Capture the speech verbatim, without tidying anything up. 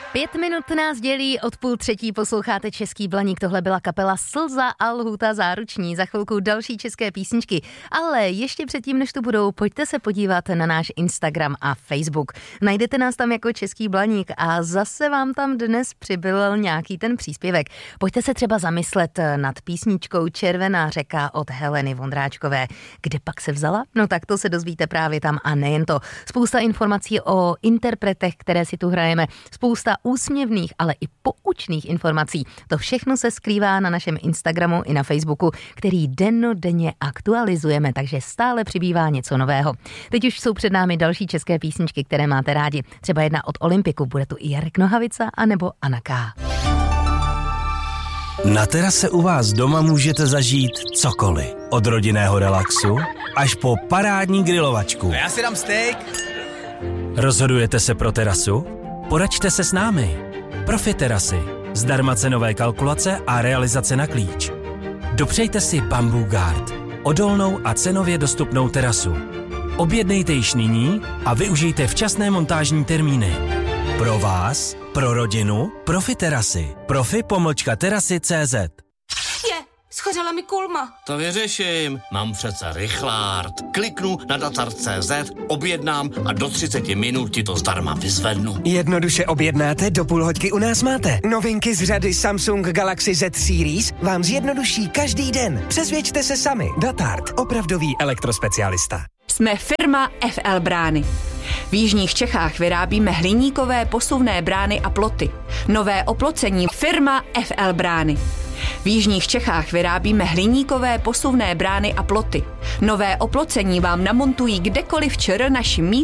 Pět minut nás dělí, od půl třetí posloucháte Český Blaník, tohle byla kapela Slza a Lhůta záruční, za chvilku další české písničky, ale ještě předtím, než tu budou, pojďte se podívat na náš Instagram a Facebook. Najdete nás tam jako Český Blaník a zase vám tam dnes přibyl nějaký ten příspěvek. Pojďte se třeba zamyslet nad písničkou Červená řeka od Heleny Vondráčkové. Kde pak se vzala? No tak to se dozvíte právě tam a nejen to. Spousta informací o interpretech, které si tu hrajeme, spousta úsměvných, ale i poučných informací. To všechno se skrývá na našem Instagramu i na Facebooku, který dennodenně aktualizujeme, takže stále přibývá něco nového. Teď už jsou před námi další české písničky, které máte rádi. Třeba jedna od Olympiku, bude tu i Jarek Nohavica anebo Anna K. Na terase u vás doma můžete zažít cokoliv. Od rodinného relaxu až po parádní grilovačku. Já si dám steak. Rozhodujete se pro terasu? Poraďte se s námi. Profi terasy. Zdarma cenové kalkulace a realizace na klíč. Dopřejte si Bamboo Guard. Odolnou a cenově dostupnou terasu. Objednejte již nyní a využijte včasné montážní termíny. Pro vás, pro rodinu, Profi terasy. Profi pomlčka terasy tečka cé zet. Je, schořela mi kulma. To vyřeším. Mám přece rychlárt. Kliknu na datar tečka cé zet, objednám a do třicet minut ti to zdarma vyzvednu. Jednoduše objednáte, do půl hoďky u nás máte. Novinky z řady Samsung Galaxy Z Series vám zjednoduší každý den. Přesvědčte se sami. Datart, opravdový elektrospecialista. Jsme firma F L Brány. V jižních Čechách vyrábíme hliníkové posuvné brány a ploty. Nové oplocení firma F L Brány. V jižních Čechách vyrábíme hliníkové posuvné brány a ploty. Nové oplocení vám namontují kdekoliv ČR naším místním